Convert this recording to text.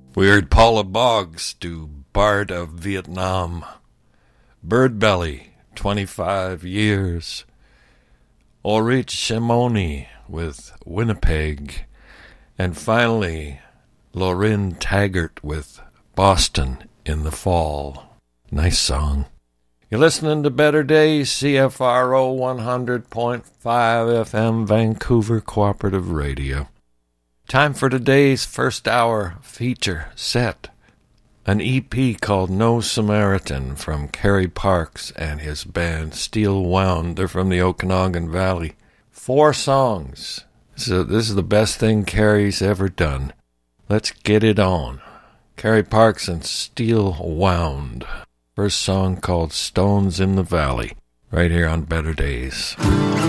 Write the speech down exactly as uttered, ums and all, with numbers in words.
We heard Paula Boggs do Bard of Vietnam. Bird Belly, twenty-five years. Ulrich Shimoni with Winnipeg. And finally, Lauren Taggart with Boston in the Fall. Nice song. You're listening to Better Days, C F R O one hundred point five F M, Vancouver Cooperative Radio. Time for today's first hour feature set. An E P called No Samaritan from Kerry Parks and his band Steel Wound. They're from the Okanagan Valley. Four songs. So this is the best thing Kerry's ever done. Let's get it on. Kerry Parks and Steel Wound. First song called Stones in the Valley. Right here on Better Days.